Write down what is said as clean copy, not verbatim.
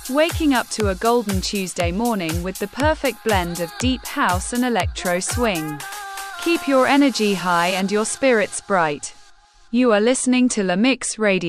Waking up to a golden Tuesday morning with the perfect blend of deep house and electro swing. Keep your energy high and your spirits bright. You are listening to La Mix Radio.